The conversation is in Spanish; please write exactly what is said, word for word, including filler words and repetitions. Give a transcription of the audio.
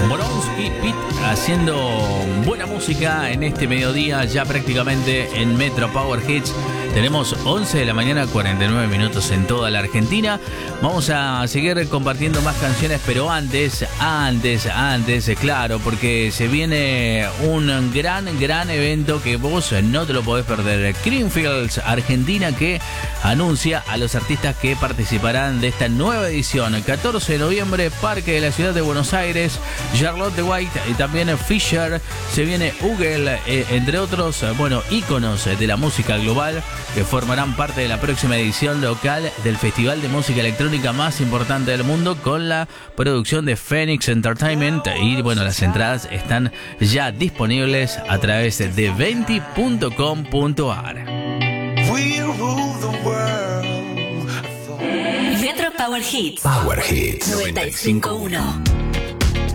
Boronsky Pit haciendo buena música en este mediodía, ya prácticamente en Metro Power Hits. Tenemos once de la mañana, cuarenta y nueve minutos en toda la Argentina. Vamos a seguir compartiendo más canciones, pero antes, antes, antes, claro, porque se viene un gran, gran evento que vos no te lo podés perder. Creamfields Argentina, que anuncia a los artistas que participarán de esta nueva edición. catorce de noviembre, Parque de la Ciudad de Buenos Aires, Charlotte White y también Fisher. Se viene Ugel, eh, entre otros, bueno, íconos de la música global, que formarán parte de la próxima edición local del festival de música electrónica más importante del mundo, con la producción de Phoenix Entertainment. Y bueno, las entradas están ya disponibles a través de venti punto com punto ar. Metro Power Hits. Power Hits noventa y cinco punto uno.